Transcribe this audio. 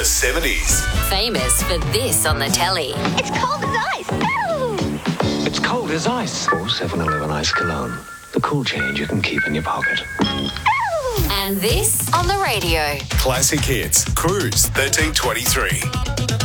the 70s. Famous for this on the telly. It's cold as ice. Ooh. It's cold as ice. Or 7-Eleven Ice Cologne. The cool change you can keep in your pocket. And this on the radio. Classic Hits, Cruise 1323.